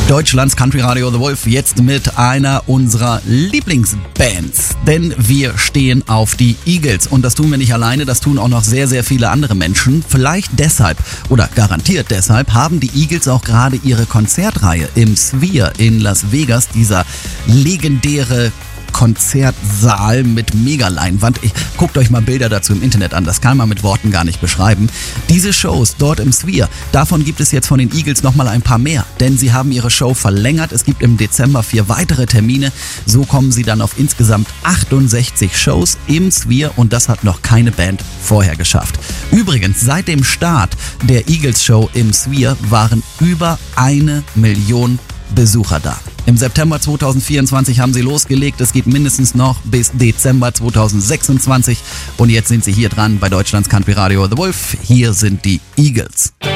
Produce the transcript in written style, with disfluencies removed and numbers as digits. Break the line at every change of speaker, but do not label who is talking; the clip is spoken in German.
Deutschlands Country Radio The Wolf jetzt mit einer unserer Lieblingsbands, denn wir stehen auf die Eagles und das tun wir nicht alleine, das tun auch noch sehr, sehr viele andere Menschen. Vielleicht deshalb oder garantiert deshalb haben die Eagles auch gerade ihre Konzertreihe im Sphere in Las Vegas, dieser legendäre Konzertsaal mit Megaleinwand. Guckt euch mal Bilder dazu im Internet an, das kann man mit Worten gar nicht beschreiben. Diese Shows dort im Sphere, davon gibt es jetzt von den Eagles nochmal ein paar mehr, denn sie haben ihre Show verlängert. Es gibt im Dezember 4 weitere Termine. So kommen sie dann auf insgesamt 68 Shows im Sphere und das hat noch keine Band vorher geschafft. Übrigens, seit dem Start der Eagles Show im Sphere waren über 1 Million Besucher da. Im September 2024 haben sie losgelegt. Es geht mindestens noch bis Dezember 2026. Und jetzt sind sie hier dran bei Deutschlands Country Radio The Wolf. Hier sind die Eagles.